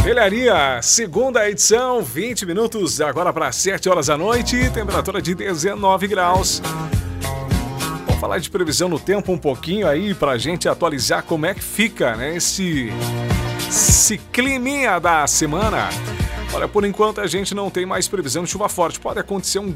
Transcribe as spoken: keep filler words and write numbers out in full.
Telharia, segunda edição, vinte minutos agora para sete horas da noite, temperatura de dezenove graus. Vamos falar de previsão no tempo um pouquinho aí pra gente atualizar como é que fica, né, esse, esse climinha da semana. Olha, por enquanto a gente não tem mais previsão de chuva forte. Pode acontecer um